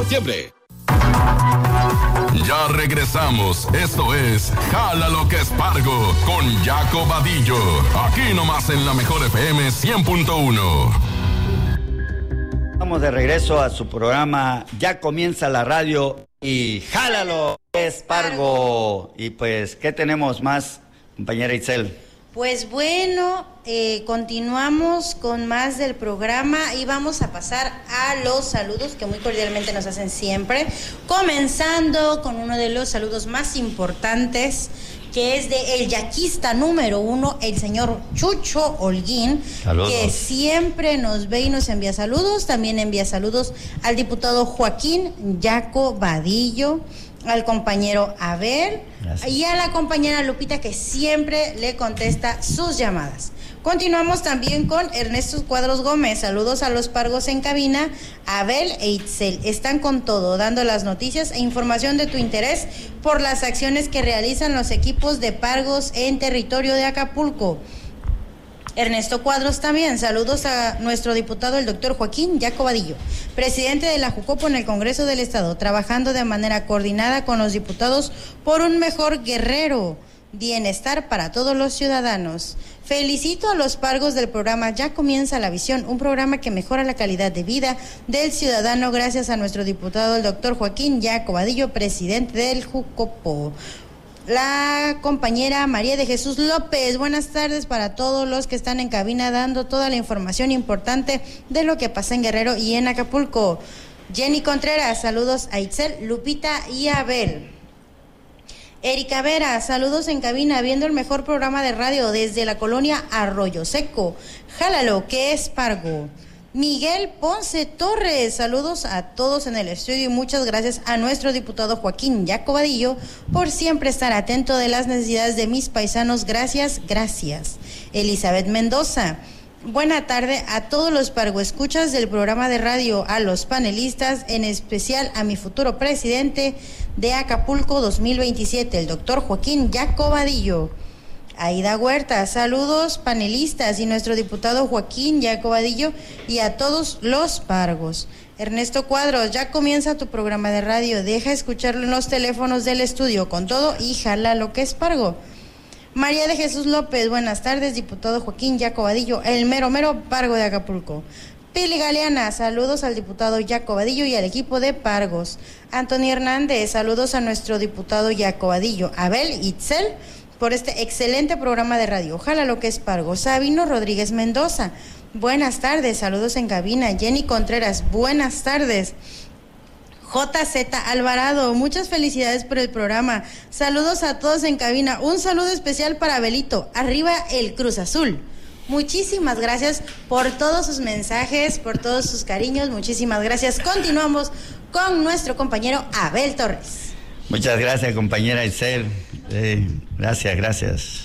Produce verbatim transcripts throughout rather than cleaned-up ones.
Septiembre. Ya regresamos. Esto es Jala lo que es Pargo con Jaco Vadillo. Aquí nomás en la mejor F M cien punto uno. Estamos de regreso a su programa. Ya comienza la radio y Jálalo es Pargo. Y pues, ¿qué tenemos más, compañera Itzel? Pues bueno, eh, continuamos con más del programa y vamos a pasar a los saludos que muy cordialmente nos hacen siempre, comenzando con uno de los saludos más importantes, que es de el yaquista número uno, el señor Chucho Holguín. Saludos. Que siempre nos ve y nos envía saludos. También envía saludos al diputado Joaquín Jaco Vadillo, al compañero Abel. Gracias. Y a la compañera Lupita, que siempre le contesta sus llamadas. Continuamos también con Ernesto Cuadros Gómez. Saludos a los Pargos en cabina. Abel e Itzel están con todo, dando las noticias e información de tu interés por las acciones que realizan los equipos de Pargos en territorio de Acapulco. Ernesto Cuadros también, saludos a nuestro diputado, el doctor Joaquín Jaco Vadillo, presidente de la Jucopo en el Congreso del Estado, trabajando de manera coordinada con los diputados por un mejor Guerrero, bienestar para todos los ciudadanos. Felicito a los Pargos del programa Ya Comienza la Visión, un programa que mejora la calidad de vida del ciudadano gracias a nuestro diputado, el doctor Joaquín Jaco Vadillo, presidente del Jucopo. La compañera María de Jesús López, buenas tardes para todos los que están en cabina dando toda la información importante de lo que pasa en Guerrero y en Acapulco. Jenny Contreras, saludos a Itzel, Lupita y Abel. Erika Vera, saludos en cabina, viendo el mejor programa de radio desde la colonia Arroyo Seco. Jálalo, que es Pargo. Miguel Ponce Torres, saludos a todos en el estudio y muchas gracias a nuestro diputado Joaquín Jaco Vadillo por siempre estar atento de las necesidades de mis paisanos. Gracias, gracias. Elizabeth Mendoza, buena tarde a todos los pargoescuchas del programa de radio, a los panelistas, en especial a mi futuro presidente de Acapulco dos mil veintisiete, el doctor Joaquín Jaco Vadillo. Aida Huerta, saludos panelistas y nuestro diputado Joaquín Jaco Vadillo y a todos los Pargos. Ernesto Cuadros, ya comienza tu programa de radio, deja escucharlo en los teléfonos del estudio con todo y jala lo que es Pargo. María de Jesús López, buenas tardes, diputado Joaquín Jaco Vadillo, el mero mero Pargo de Acapulco. Pili Galeana, saludos al diputado Jaco Vadillo y al equipo de Pargos. Antonio Hernández, saludos a nuestro diputado Jaco Vadillo. Abel, Itzel, por este excelente programa de radio. Ojalá lo que es Pargo. Sabino Rodríguez Mendoza, buenas tardes, saludos en cabina. Jenny Contreras, buenas tardes. J Z Alvarado, muchas felicidades por el programa. Saludos a todos en cabina. Un saludo especial para Abelito. Arriba el Cruz Azul. Muchísimas gracias por todos sus mensajes, por todos sus cariños. Muchísimas gracias. Continuamos con nuestro compañero Abel Torres. Muchas gracias, compañera Isel. Eh, gracias, gracias.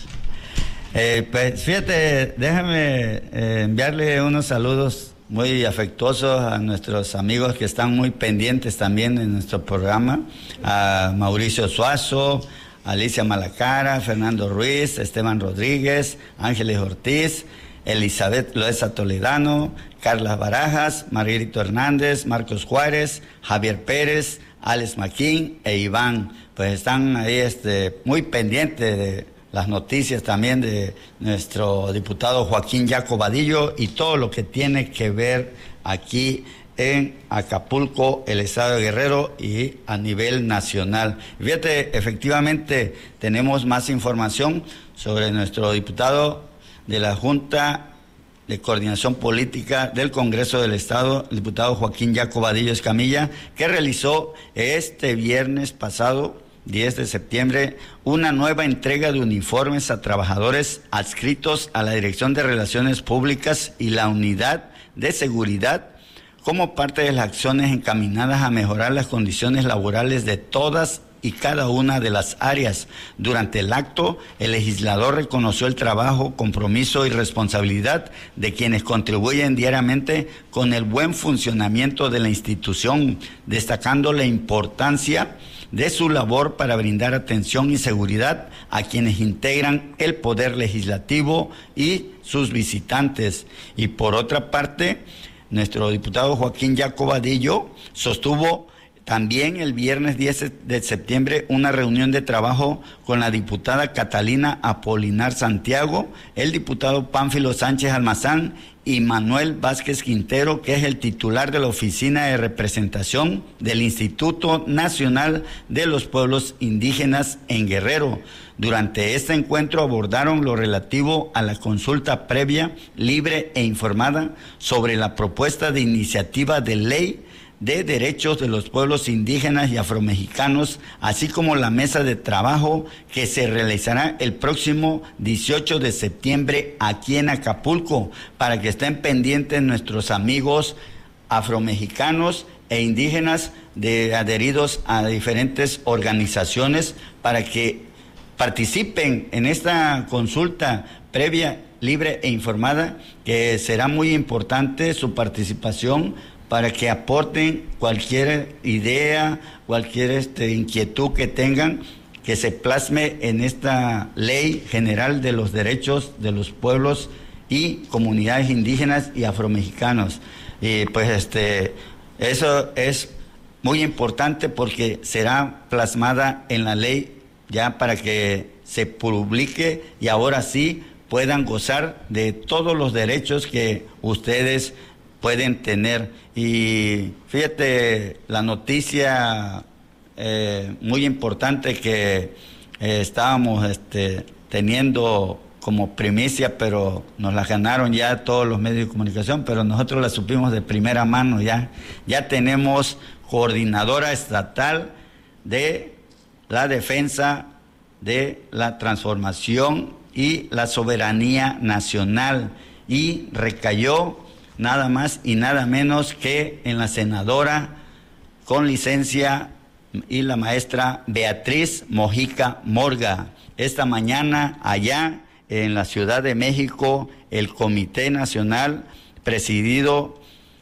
Eh, pues fíjate, déjame eh, enviarle unos saludos muy afectuosos a nuestros amigos que están muy pendientes también en nuestro programa, a Mauricio Suazo, Alicia Malacara, Fernando Ruiz, Esteban Rodríguez, Ángeles Ortiz, Elizabeth Loesa Toledano, Carla Barajas, Margarito Hernández, Marcos Juárez, Javier Pérez, Alex Maquín e Iván, pues están ahí este, muy pendientes de las noticias también de nuestro diputado Joaquín Jaco Vadillo y todo lo que tiene que ver aquí en Acapulco, el estado de Guerrero y a nivel nacional. Fíjate, efectivamente tenemos más información sobre nuestro diputado de la Junta de Coordinación Política del Congreso del Estado, el diputado Joaquín Jaco Vadillo Escamilla, que realizó este viernes pasado, diez de septiembre, una nueva entrega de uniformes a trabajadores adscritos a la Dirección de Relaciones Públicas y la Unidad de Seguridad, como parte de las acciones encaminadas a mejorar las condiciones laborales de todas y cada una de las áreas. Durante el acto, el legislador reconoció el trabajo, compromiso y responsabilidad de quienes contribuyen diariamente con el buen funcionamiento de la institución, destacando la importancia de su labor para brindar atención y seguridad a quienes integran el Poder Legislativo y sus visitantes. Y por otra parte, nuestro diputado Joaquín Jaco Vadillo sostuvo También el viernes diez de septiembre una reunión de trabajo con la diputada Catalina Apolinar Santiago, el diputado Pánfilo Sánchez Almazán y Manuel Vázquez Quintero, que es el titular de la Oficina de Representación del Instituto Nacional de los Pueblos Indígenas en Guerrero. Durante este encuentro abordaron lo relativo a la consulta previa, libre e informada sobre la propuesta de iniciativa de ley de derechos de los pueblos indígenas y afromexicanos, así como la mesa de trabajo que se realizará el próximo dieciocho de septiembre aquí en Acapulco, para que estén pendientes nuestros amigos afromexicanos e indígenas de adheridos a diferentes organizaciones, para que participen en esta consulta previa, libre e informada, que será muy importante su participación para que aporten cualquier idea, cualquier este, inquietud que tengan, que se plasme en esta Ley General de los Derechos de los Pueblos y Comunidades Indígenas y Afromexicanos. Y pues este, eso es muy importante porque será plasmada en la ley ya para que se publique y ahora sí puedan gozar de todos los derechos que ustedes pueden tener. Y fíjate, la noticia eh, muy importante que eh, estábamos este, teniendo como primicia, pero nos la ganaron ya todos los medios de comunicación, pero nosotros la supimos de primera mano ya. Ya tenemos coordinadora estatal de la defensa de la transformación y la soberanía nacional, y recayó nada más y nada menos que en la senadora con licencia y la maestra Beatriz Mojica Morga. Esta mañana allá en la Ciudad de México, el Comité Nacional presidido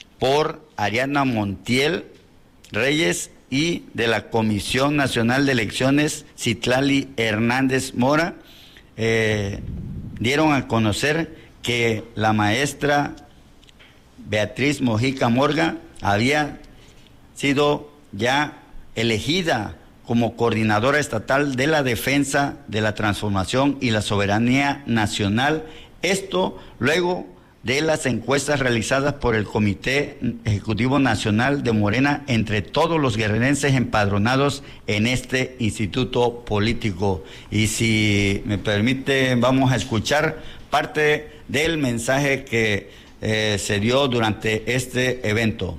por Ariadna Montiel Reyes y de la Comisión Nacional de Elecciones Citlali Hernández Mora eh, dieron a conocer que la maestra Beatriz Mojica Morga había sido ya elegida como coordinadora estatal de la defensa de la transformación y la soberanía nacional. Esto luego de las encuestas realizadas por el Comité Ejecutivo Nacional de Morena entre todos los guerrerenses empadronados en este instituto político. Y si me permite, vamos a escuchar parte del mensaje que Eh, se dio durante este evento.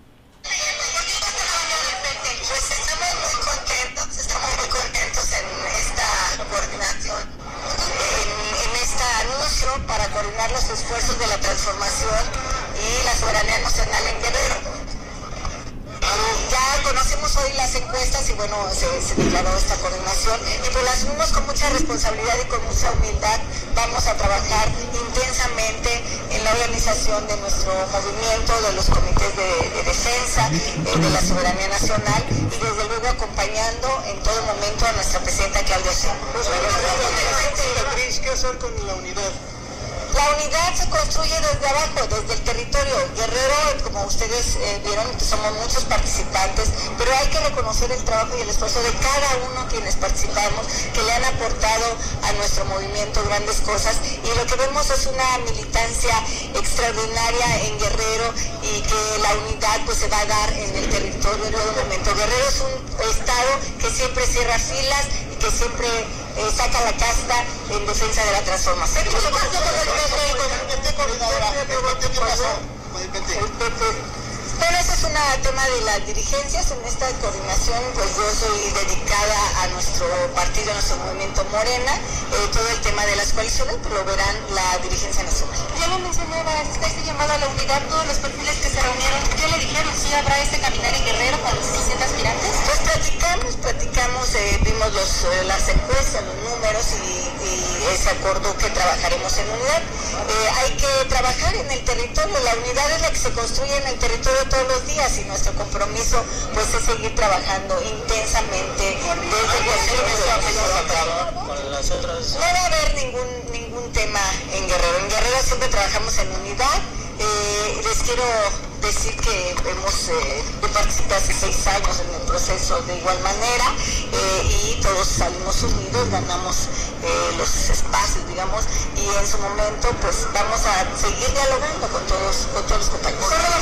Pues estamos muy contentos, estamos muy contentos en esta coordinación, en, en este anuncio para coordinar los esfuerzos de la transformación y la soberanía nacional en Guerrero. Ya conocemos hoy las encuestas y bueno, se, se declaró esta coordinación y pues la asumimos con mucha responsabilidad y con mucha humildad. Vamos a trabajar intensamente en la organización de nuestro movimiento, de los comités de, de defensa, eh, de la soberanía nacional y desde luego acompañando en todo momento a nuestra presidenta Claudia Sheinbaum. ¿Qué hacer con la unidad? La unidad se construye desde abajo, desde el territorio. Guerrero, como ustedes eh, vieron, somos muchos participantes, pero hay que reconocer el trabajo y el esfuerzo de cada uno quienes participamos, que le han aportado a nuestro movimiento grandes cosas, y lo que vemos es una militancia extraordinaria en Guerrero y que la unidad pues se va a dar en el territorio en todo momento. Guerrero es un estado que siempre cierra filas y que siempre eh, saca la casta en defensa de la transformación. ¿Qué coordinadora? ¿Qué pasó? Bueno, ese es un tema de las dirigencias. En esta coordinación, pues yo soy dedicada a nuestro partido, a nuestro movimiento Morena. Eh, todo el tema de las coaliciones pues lo verán la dirigencia nacional. Ya lo mencionaba, este llamado a la unidad, todos los perfiles que se reunieron, ¿qué le dijeron? ¿Sí habrá este caminar en Guerrero con los diecisiete aspirantes? Pues platicamos, platicamos, eh, vimos los, eh, las encuestas, los números y, y se acordó que trabajaremos en unidad. Eh, hay que trabajar en el territorio, la unidad es la que se construye en el territorio todos los días y nuestro compromiso pues es seguir trabajando intensamente desde con las otras. No va a haber ningún ningún tema en Guerrero. En Guerrero siempre trabajamos en unidad. Eh, les quiero decir que hemos, eh, yo participé hace seis años en el proceso de igual manera eh, y todos salimos unidos, ganamos eh, los espacios, digamos, y en su momento pues vamos a seguir dialogando con todos, con todos los compañeros.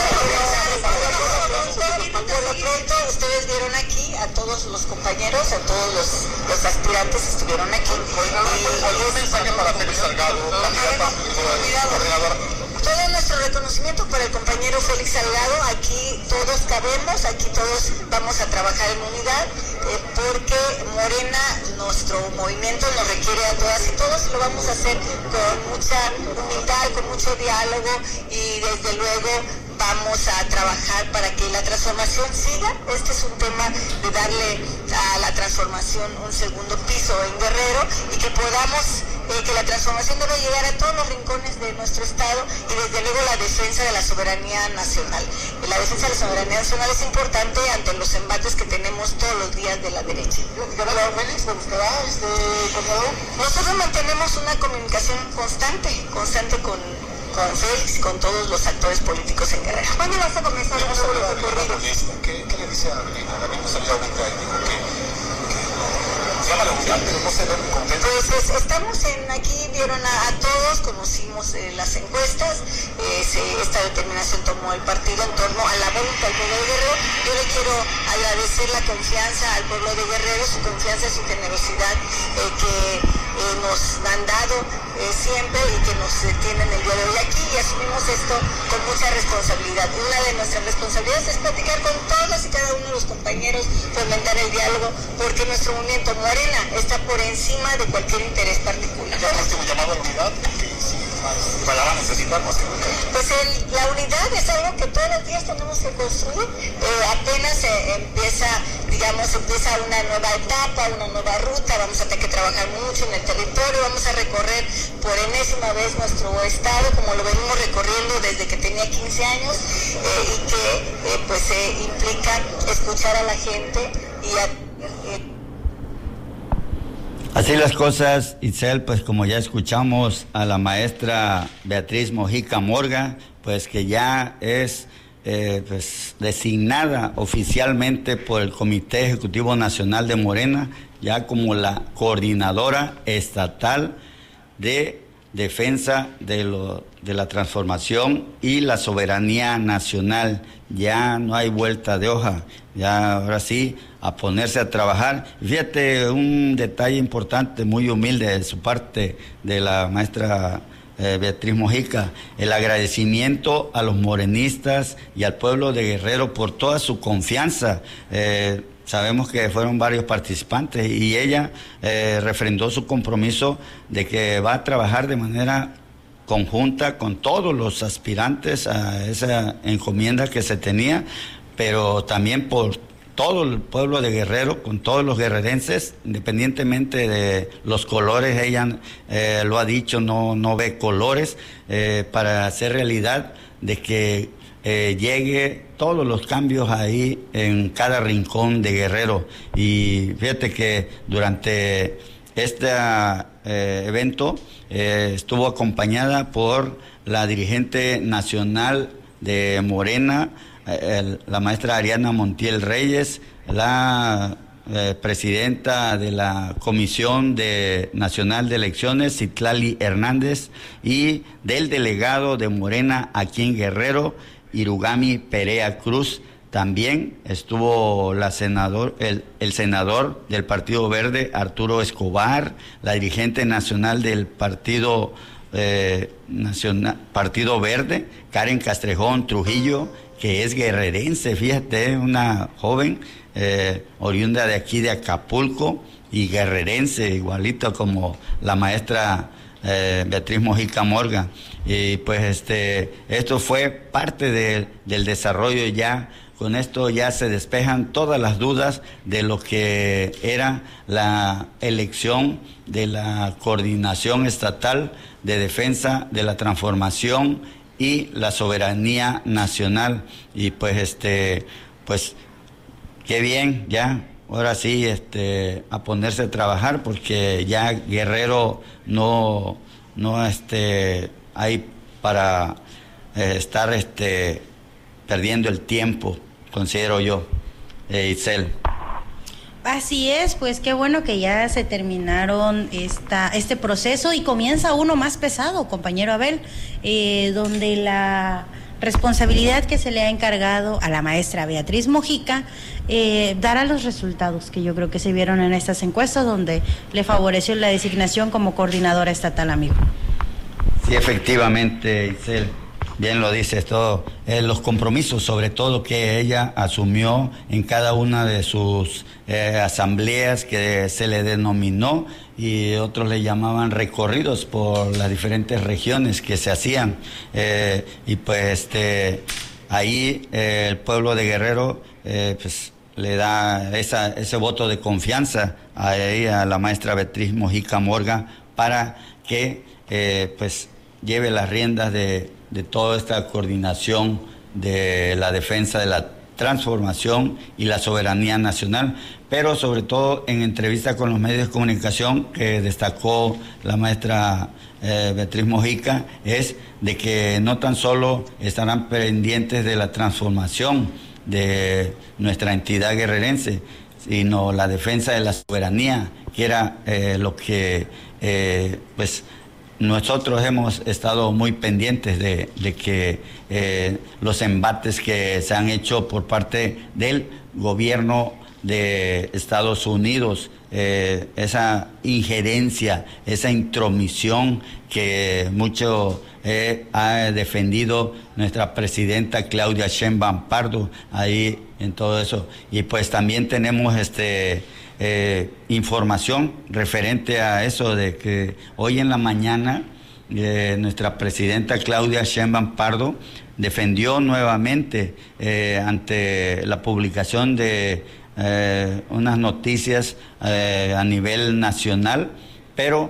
Por lo pronto, ustedes vieron aquí a todos los compañeros, a todos los, los aspirantes estuvieron aquí. ¿Algún mensaje para Félix Salgado, candidata a coordinadora? Todo nuestro reconocimiento para el compañero Félix Salgado. Aquí todos cabemos, aquí todos vamos a trabajar en unidad, eh, porque Morena, nuestro movimiento nos requiere a todas y todos, y lo vamos a hacer con mucha humildad, con mucho diálogo, y desde luego vamos a trabajar para que la transformación siga. Este es un tema de darle a la transformación un segundo piso en Guerrero, y que podamos, eh, que la transformación debe llegar a todos los rincones de nuestro estado, y desde luego la defensa de la soberanía nacional. La defensa de la soberanía nacional es importante ante los embates que tenemos todos los días de la derecha. Nosotros mantenemos una comunicación constante, constante con con Félix y con todos los actores políticos en Guerrero. ¿Cuándo vas a comenzar el nuevo recorrido? ¿Qué, ¿Qué le dice a Avelina? Avelina salió ahorita y dijo que, que se llama la unidad, pero no se ve muy contento. Pues es, estamos en, aquí vieron a, a todos, conocimos eh, las encuestas, eh, se, esta determinación tomó el partido en torno a la voluntad del pueblo de Guerrero. Yo le quiero agradecer la confianza al pueblo de Guerrero, su confianza y su generosidad eh, que eh, nos han dado eh, siempre y que nos eh, tienen el día de hoy aquí, y asumimos esto con mucha responsabilidad. Una de nuestras responsabilidades es platicar con todos y cada uno de los compañeros, fomentar el diálogo, porque nuestro movimiento Morena está por encima de cualquier interés particular. Ya último llamado a la unidad, porque si la van a necesitar más que nunca. Pues el, la unidad es algo que todos los días tenemos que construir. Eh, apenas eh, empieza, digamos, empieza una nueva etapa, una nueva ruta. Vamos a tener que trabajar mucho en el territorio, vamos a recorrer por enésima vez nuestro estado, como lo venimos recorriendo desde que tenía quince años, eh, y que eh, pues eh, implica escuchar a la gente y a, eh, Así las cosas, Itzel, pues como ya escuchamos a la maestra Beatriz Mojica Morga, pues que ya es eh, pues, designada oficialmente por el Comité Ejecutivo Nacional de Morena, ya como la coordinadora estatal de defensa de, lo, de la transformación y la soberanía nacional. Ya no hay vuelta de hoja, ya ahora sí a ponerse a trabajar. Fíjate, un detalle importante, muy humilde de su parte, de la maestra eh, Beatriz Mojica, el agradecimiento a los morenistas y al pueblo de Guerrero por toda su confianza. Eh, Sabemos que fueron varios participantes y ella eh, refrendó su compromiso de que va a trabajar de manera conjunta con todos los aspirantes a esa encomienda que se tenía, pero también por todo el pueblo de Guerrero, con todos los guerrerenses, independientemente de los colores. Ella eh, lo ha dicho, no, no ve colores, eh, para hacer realidad de que Eh, llegue todos los cambios ahí en cada rincón de Guerrero. Y fíjate que durante este eh, evento eh, estuvo acompañada por la dirigente nacional de Morena, eh, el, la maestra Ariana Montiel Reyes, la eh, presidenta de la Comisión de Nacional de Elecciones, Citlali Hernández, y del delegado de Morena aquí en Guerrero, Irugami Perea Cruz. También estuvo la senador, el, el senador del Partido Verde, Arturo Escobar, la dirigente nacional del Partido, eh, nacional, Partido Verde, Karen Castrejón Trujillo, que es guerrerense, fíjate, una joven eh, oriunda de aquí de Acapulco y guerrerense, igualito como la maestra eh, Beatriz Mojica Morga. Y pues este, esto fue parte de, del desarrollo. Ya con esto ya se despejan todas las dudas de lo que era la elección de la Coordinación Estatal de Defensa de la Transformación y la Soberanía Nacional. Y pues este, pues qué bien, ya, ahora sí, este, a ponerse a trabajar, porque ya Guerrero no, no este hay para eh, estar este perdiendo el tiempo, considero yo, eh, Itzel. Así es, pues qué bueno que ya se terminaron esta, este proceso y comienza uno más pesado, compañero Abel, eh, donde la responsabilidad que se le ha encargado a la maestra Beatriz Mojica eh, dará los resultados que yo creo que se vieron en estas encuestas, donde le favoreció la designación como coordinadora estatal, amigo. Sí, efectivamente, Itzel. Bien lo dices todo, eh, los compromisos sobre todo que ella asumió en cada una de sus eh, asambleas que se le denominó y otros le llamaban recorridos por las diferentes regiones que se hacían eh, y pues este, ahí eh, el pueblo de Guerrero eh, pues le da esa, ese voto de confianza a ella, a la maestra Beatriz Mojica Morga, para que eh, pues lleve las riendas de de toda esta coordinación de la defensa de la transformación y la soberanía nacional, pero sobre todo en entrevista con los medios de comunicación que destacó la maestra eh, Beatriz Mojica, es de que no tan solo estarán pendientes de la transformación de nuestra entidad guerrerense, sino la defensa de la soberanía, que era eh, lo que eh, pues nosotros hemos estado muy pendientes de, de que eh, los embates que se han hecho por parte del gobierno de Estados Unidos, eh, esa injerencia, esa intromisión que mucho eh, ha defendido nuestra presidenta Claudia Sheinbaum Pardo ahí en todo eso. Y pues también tenemos este Eh, información referente a eso de que hoy en la mañana eh, nuestra presidenta Claudia Sheinbaum Pardo defendió nuevamente eh, ante la publicación de eh, unas noticias eh, a nivel nacional, pero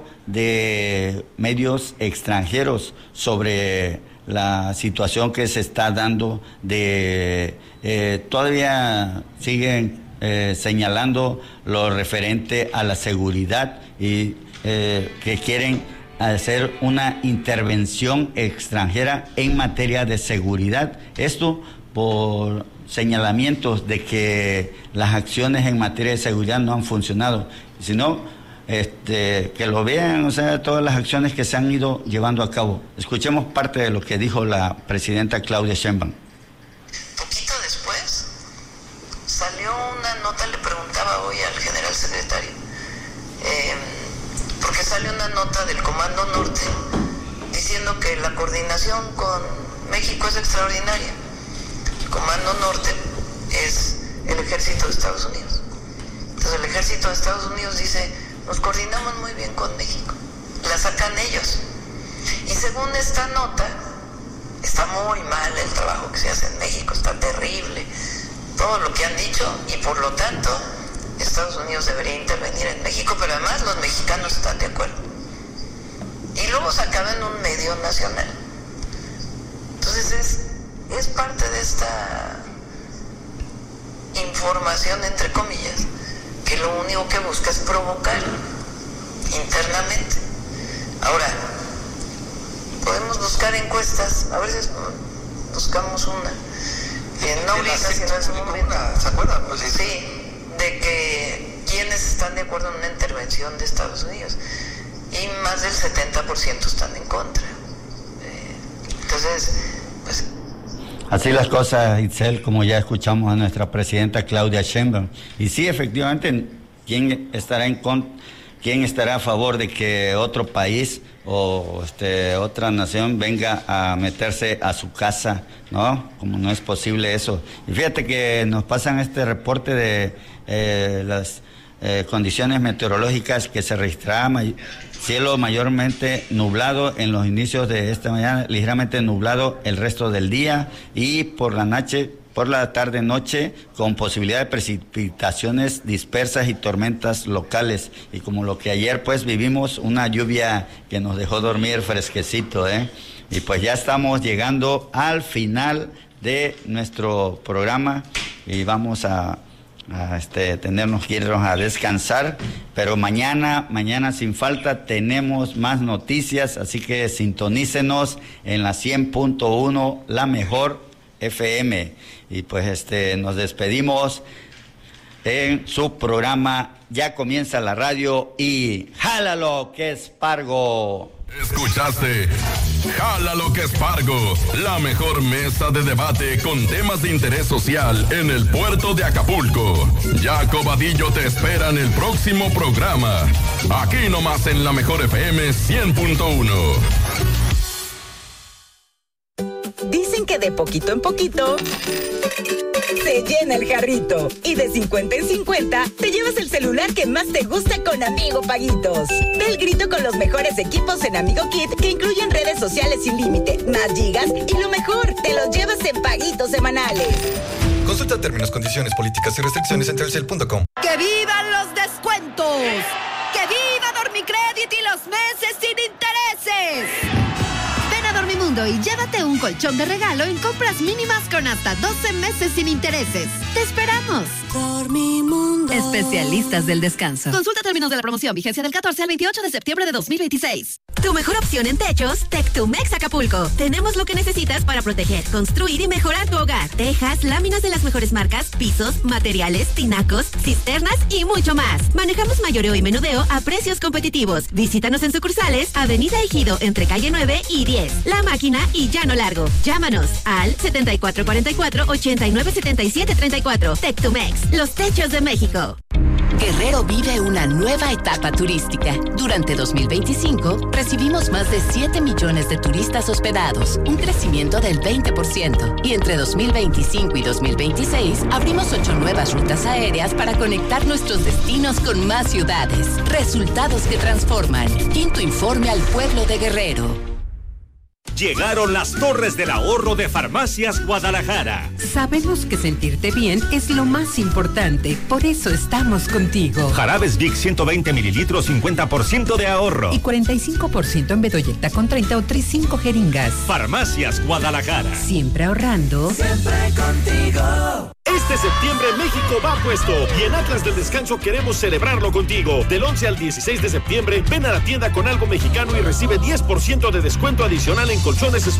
de medios extranjeros sobre la situación que se está dando de eh, todavía siguen Eh, señalando lo referente a la seguridad y eh, que quieren hacer una intervención extranjera en materia de seguridad. Esto por señalamientos de que las acciones en materia de seguridad no han funcionado, sino este, que lo vean, o sea, todas las acciones que se han ido llevando a cabo. Escuchemos parte de lo que dijo la presidenta Claudia Sheinbaum. Poquito después salió una nota, le preguntaba hoy al general secretario, eh, porque salió una nota del Comando Norte diciendo que la coordinación con México es extraordinaria. El Comando Norte es el ejército de Estados Unidos. Entonces el ejército de Estados Unidos dice, nos coordinamos muy bien con México. La sacan ellos. Y según esta nota, está muy mal el trabajo que se hace en México, está terrible, todo lo que han dicho, y por lo tanto Estados Unidos debería intervenir en México, pero además los mexicanos están de acuerdo. Y luego se acaba en un medio nacional. Entonces es, es parte de esta información, entre comillas, que lo único que busca es provocar internamente. Ahora, podemos buscar encuestas, a veces buscamos una, no ahorita, sino en su momento, ¿se acuerdan? Pues sí. Sí, de que quienes están de acuerdo en una intervención de Estados Unidos, y más del setenta por ciento están en contra. Eh, entonces, pues... Así las cosas, Itzel, como ya escuchamos a nuestra presidenta Claudia Sheinbaum. Y sí, efectivamente, ¿quién estará en contra? ¿Quién estará a favor de que otro país o este, otra nación venga a meterse a su casa, ¿no? Como no es posible eso. Y fíjate que nos pasan este reporte de eh, las eh, condiciones meteorológicas que se registrará may- cielo mayormente nublado en los inicios de esta mañana, ligeramente nublado el resto del día, y por la noche, por la tarde-noche, con posibilidad de precipitaciones dispersas y tormentas locales. Y como lo que ayer pues vivimos, una lluvia que nos dejó dormir fresquecito, ¿eh? Y pues ya estamos llegando al final de nuestro programa y vamos a, a este, tenernos que irnos a descansar. Pero mañana, mañana sin falta tenemos más noticias, así que sintonícenos en la cien punto uno, la mejor F M. Y pues este nos despedimos en su programa Ya Comienza la Radio y Jálalo que es Pargo. Escuchaste Jálalo que es Pargo, la mejor mesa de debate con temas de interés social en el puerto de Acapulco. Jaco Vadillo te espera en el próximo programa. Aquí nomás en la mejor F M cien punto uno. Dicen que de poquito en poquito se llena el jarrito. Y de cincuenta en cincuenta te llevas el celular que más te gusta con Amigo Paguitos. Da el grito con los mejores equipos en Amigo Kit, que incluyen redes sociales sin límite, más gigas y lo mejor, te los llevas en paguitos semanales. Consulta términos, condiciones, políticas y restricciones en Telcel punto com. ¡Que vivan los descuentos! ¡Que viva Dormicredit y los meses sin intereses! Ven a Dormimundo y llévate un colchón de regalo en compras mínimas con hasta doce meses sin intereses. ¡Te esperamos! Dormimundo. Especialistas del descanso. Consulta términos de la promoción. Vigencia del catorce al veintiocho de septiembre de dos mil veintiséis. Tu mejor opción en techos, Tectumex Acapulco. Tenemos lo que necesitas para proteger, construir y mejorar tu hogar. Tejas, láminas de las mejores marcas, pisos, materiales, tinacos, cisternas y mucho más. Manejamos mayoreo y menudeo a precios competitivos. Visítanos en sucursales, Avenida Ejido, entre calle nueve y diez. La Máquina y Llano Largo. Llámanos al setenta y cuatro cuarenta y cuatro, ochenta y nueve setenta y siete treinta y cuatro. Tectumex, los techos de México. Guerrero vive una nueva etapa turística. Durante dos mil veinticinco, recibimos más de siete millones de turistas hospedados, un crecimiento del veinte por ciento. Y entre dos mil veinticinco y dos mil veintiséis, abrimos ocho nuevas rutas aéreas para conectar nuestros destinos con más ciudades. Resultados que transforman. Quinto informe al pueblo de Guerrero. Llegaron las Torres del Ahorro de Farmacias Guadalajara. Sabemos que sentirte bien es lo más importante, por eso estamos contigo. Jarabes Vic ciento veinte mililitros, cincuenta por ciento de ahorro. Y cuarenta y cinco por ciento en Bedoyecta con treinta o treinta jeringas. Farmacias Guadalajara. Siempre ahorrando. Siempre contigo. Este septiembre México va puesto y en Atlas del Descanso queremos celebrarlo contigo. Del once al dieciséis de septiembre, ven a la tienda con algo mexicano y recibe diez por ciento de descuento adicional en colchones